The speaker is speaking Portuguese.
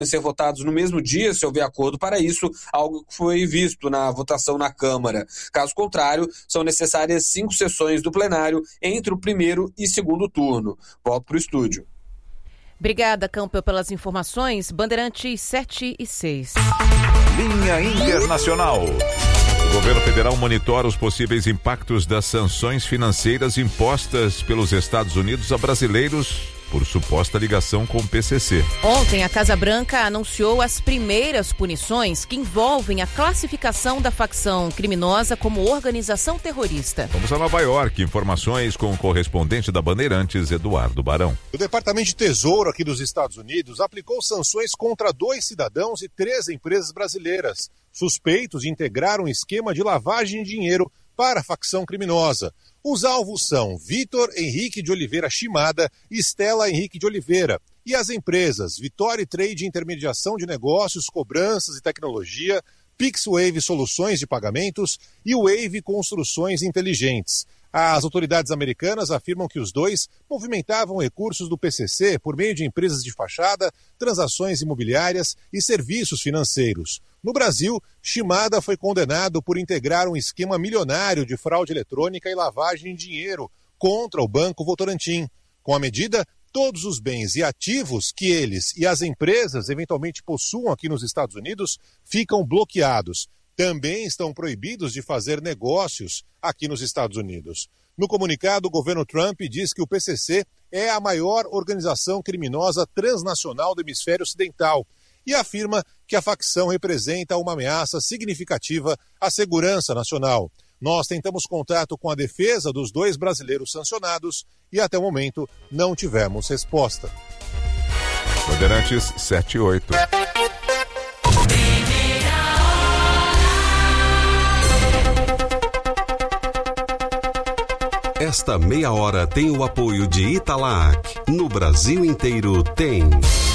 ser votados no mesmo dia, se houver acordo para isso, algo que foi visto na votação na Câmara. Caso contrário, são necessárias 5 sessões do plenário entre o primeiro e segundo turno. Volto para o estúdio. Obrigada, Campbell, pelas informações. Bandeirantes 7 e 6. Linha Internacional. O governo federal monitora os possíveis impactos das sanções financeiras impostas pelos Estados Unidos a brasileiros por suposta ligação com o PCC. Ontem, a Casa Branca anunciou as primeiras punições que envolvem a classificação da facção criminosa como organização terrorista. Vamos a Nova York. Informações com o correspondente da Bandeirantes, Eduardo Barão. O Departamento de Tesouro aqui dos Estados Unidos aplicou sanções contra 2 cidadãos e 3 empresas brasileiras, suspeitos de integrar um esquema de lavagem de dinheiro para a facção criminosa. Os alvos são Vitor Henrique de Oliveira Shimada e Estela Henrique de Oliveira. E as empresas Vitória Trade Intermediação de Negócios, Cobranças e Tecnologia, PixWave Soluções de Pagamentos e Wave Construções Inteligentes. As autoridades americanas afirmam que os dois movimentavam recursos do PCC por meio de empresas de fachada, transações imobiliárias e serviços financeiros. No Brasil, Shimada foi condenado por integrar um esquema milionário de fraude eletrônica e lavagem de dinheiro contra o Banco Votorantim. Com a medida, todos os bens e ativos que eles e as empresas eventualmente possuam aqui nos Estados Unidos ficam bloqueados. Também estão proibidos de fazer negócios aqui nos Estados Unidos. No comunicado, o governo Trump diz que o PCC é a maior organização criminosa transnacional do hemisfério ocidental e afirma que a facção representa uma ameaça significativa à segurança nacional. Nós tentamos contato com a defesa dos 2 brasileiros sancionados e até o momento não tivemos resposta. Bandeirantes 7 e 8. Esta meia hora tem o apoio de Italac. No Brasil inteiro tem.